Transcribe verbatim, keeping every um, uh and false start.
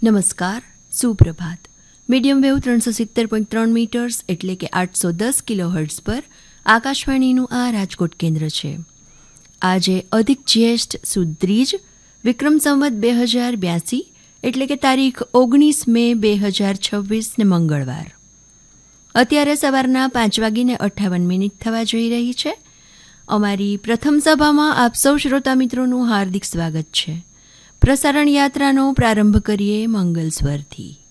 નમસ્કાર, સુપ્રભાત. Medium wave ત્રણસો સિત્તેર પોઈન્ટ ત્રણ મીટર્સ એટલે કે આઠસો દસ કિલો હર્ટ્ઝ પર આકાશવાણીનું આ રાજકોટ કેન્દ્ર છે. આજે અધિક જ્યેષ્ઠ સુદ ત્રીજ, વિક્રમ સંવત બે હજાર બ્યાસી એટલે કે તારીખ ઓગણીસ મે બે હજાર છવ્વીસ ને મંગળવાર. અત્યારે સવારના પાંચ વાગીને અઠ્ઠાવન મિનિટ થવા જઈ રહી છે. અમારી પ્રથમ સભામાં આપ સૌ શ્રોતા મિત્રોનું હાર્દિક સ્વાગત છે. પ્રસારણ યાત્રાનો પ્રારંભ કરીએ મંગલ સ્વરથી.